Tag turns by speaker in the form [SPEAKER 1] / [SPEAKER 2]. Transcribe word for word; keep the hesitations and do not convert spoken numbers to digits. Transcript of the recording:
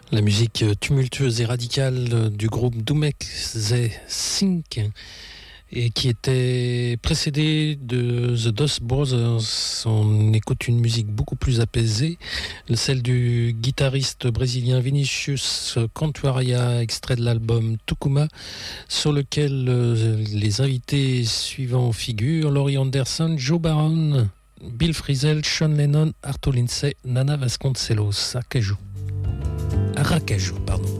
[SPEAKER 1] La musique tumultueuse et radicale du groupe Dumek Ze Sink, et qui était précédée de The Dust Brothers. On écoute une musique beaucoup plus apaisée, celle du guitariste brésilien Vinicius Cantuaria, extrait de l'album Tucuma, sur lequel les invités suivants figurent: Laurie Anderson, Joe Baron, Bill Frisell, Sean Lennon, Arthur Lindsay, Nana Vasconcelos, Aracaju. Aracaju, pardon.